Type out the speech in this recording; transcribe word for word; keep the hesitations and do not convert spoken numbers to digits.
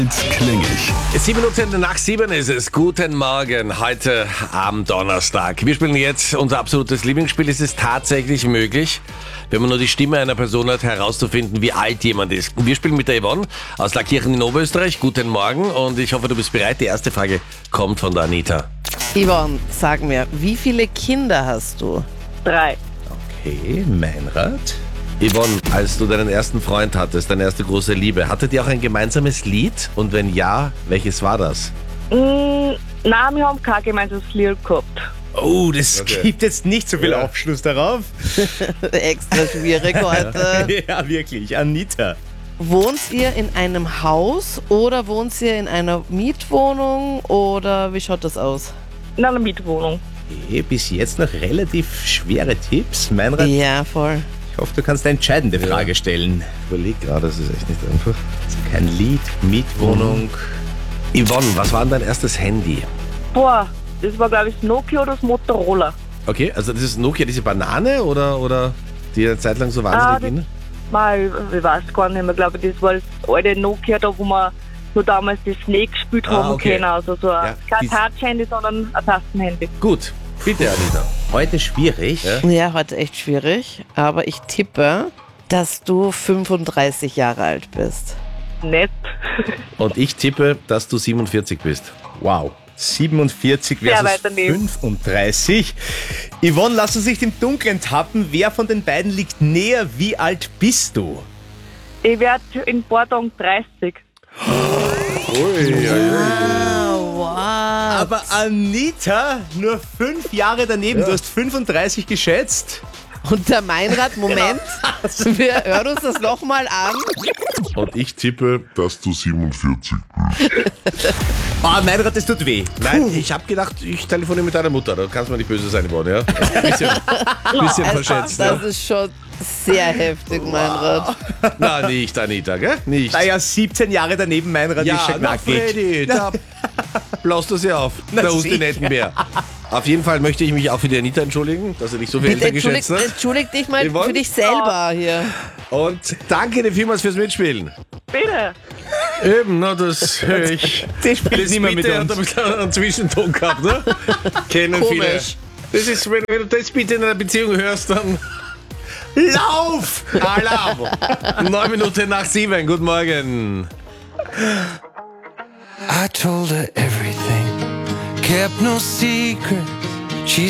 Klingig. Sieben Minuten nach sieben ist es. Guten Morgen, heute am Donnerstag. Wir spielen jetzt unser absolutes Lieblingsspiel. Es ist tatsächlich möglich, wenn man nur die Stimme einer Person hat, herauszufinden, wie alt jemand ist. Wir spielen mit der Yvonne aus Lackirchen in Oberösterreich. Guten Morgen und ich hoffe, du bist bereit. Die erste Frage kommt von der Anita. Yvonne, sag mir, wie viele Kinder hast du? Drei. Okay, Meinrad. Yvonne, als du deinen ersten Freund hattest, deine erste große Liebe, hattet ihr auch ein gemeinsames Lied? Und wenn ja, welches war das? Mm, nein, wir haben kein gemeinsames Lied gehabt. Oh, das Okay. gibt jetzt nicht so viel Ja. Aufschluss darauf. Extra schwierig heute. Ja, wirklich. Anita. Wohnt ihr in einem Haus oder wohnt ihr in einer Mietwohnung oder wie schaut das aus? In einer Mietwohnung. Okay, bis jetzt noch relativ schwere Tipps. Meinrad, Ja, voll. ich hoffe, du kannst eine entscheidende Frage stellen. Ich überleg gerade, das ist echt nicht einfach. Also kein Lied, Mietwohnung. Yvonne, was war denn dein erstes Handy? Boah, das war glaube ich das Nokia oder das Motorola. Okay, also das ist Nokia, diese Banane oder, oder die eine Zeit lang so Ah, wahnsinnig das- ging? Mal, ich weiß gar nicht mehr, glaube ich, das war das alte Nokia, da wo man so damals das Snake gespielt Ah, haben okay. können. Also so ein, Ja, kein dies- Touch-Handy, sondern ein Tastenhandy. Gut, bitte Anita. Heute schwierig. Ja. Ja, heute echt schwierig, aber ich tippe, dass du fünfunddreißig Jahre alt bist. Nett. Und ich tippe, dass du siebenundvierzig bist. Wow. siebenundvierzig Sehr versus weit daneben. fünfunddreißig. Yvonne, lass uns nicht im Dunkeln tappen. Wer von den beiden liegt näher? Wie alt bist du? Ich werde in ein paar Tagen dreißig. Ah, wow. Aber Anita, nur fünf Jahre daneben. Du hast fünfunddreißig geschätzt. Und der Meinrad, Moment, wir hören uns das nochmal an. Und ich tippe, dass du siebenundvierzig bist. Ah, Meinrad, das tut weh. Nein, ich habe gedacht, ich telefoniere mit deiner Mutter. Da kannst du mir nicht böse sein, Yvonne, ja? Ein bisschen, bisschen verschätzt, ja? Das ist schon sehr heftig, Meinrad. Na, nicht, Anita, gell? Nicht. Naja, siebzehn Jahre daneben, Meinrad, ist Ja, schon na knackig. Freddy, da blaust du sie auf. Na, Der sicher. Hustinettenbär. Auf jeden Fall möchte ich mich auch für die Anita entschuldigen, dass er dich so viel Bitte älter geschätzt entschuldig, hat. entschuldig dich mal Yvonne? für dich selber hier. Und danke dir vielmals fürs Mitspielen. Bitte. Eben, na, das höre ich. Das spielt Das nicht mehr mit bitte hat uns. ein bisschen einen Zwischenton gehabt, ne? Kennen viele. Komisch. Das ist, wenn, wenn du das bitte in einer Beziehung hörst, dann lauf! Alarm! Neun Minuten nach sieben, guten Morgen. I told her everything, kept no secrets.